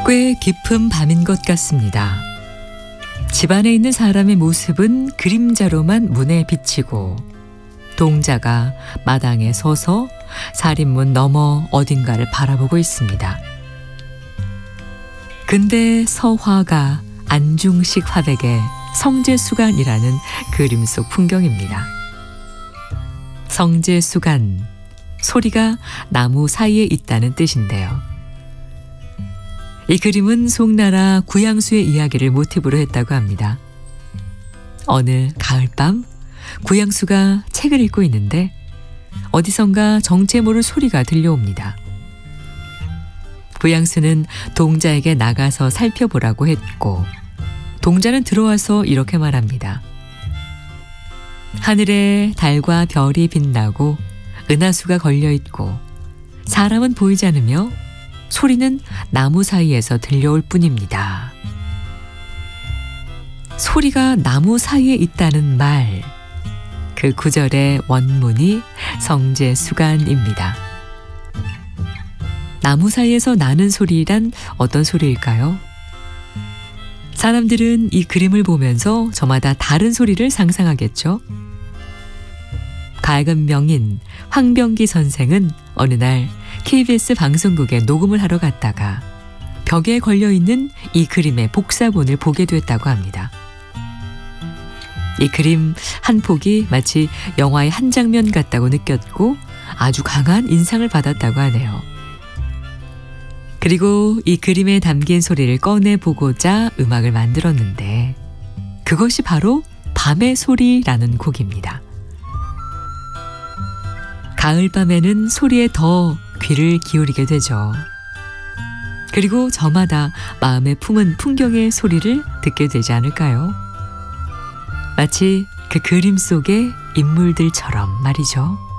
꽤 깊은 밤인 것 같습니다. 집 안에 있는 사람의 모습은 그림자로만 문에 비치고 동자가 마당에 서서 살인문 너머 어딘가를 바라보고 있습니다. 근대 서화가 안중식 화백의 성제수간이라는 그림 속 풍경입니다. 성제수간, 소리가 나무 사이에 있다는 뜻인데요. 이 그림은 송나라 구양수의 이야기를 모티브로 했다고 합니다. 어느 가을밤 구양수가 책을 읽고 있는데 어디선가 정체 모를 소리가 들려옵니다. 구양수는 동자에게 나가서 살펴보라고 했고 동자는 들어와서 이렇게 말합니다. 하늘에 달과 별이 빛나고 은하수가 걸려있고 사람은 보이지 않으며 소리는 나무 사이에서 들려올 뿐입니다. 소리가 나무 사이에 있다는 말, 그 구절의 원문이 성제수간입니다. 나무 사이에서 나는 소리란 어떤 소리일까요? 사람들은 이 그림을 보면서 저마다 다른 소리를 상상하겠죠. 가야금 명인 황병기 선생은 어느 날 KBS 방송국에 녹음을 하러 갔다가 벽에 걸려있는 이 그림의 복사본을 보게 됐다고 합니다. 이 그림 한 폭이 마치 영화의 한 장면 같다고 느꼈고 아주 강한 인상을 받았다고 하네요. 그리고 이 그림에 담긴 소리를 꺼내보고자 음악을 만들었는데 그것이 바로 밤의 소리라는 곡입니다. 가을밤에는 소리에 더 귀를 기울이게 되죠. 그리고 저마다 마음에 품은 풍경의 소리를 듣게 되지 않을까요? 마치 그 그림 속의 인물들처럼 말이죠.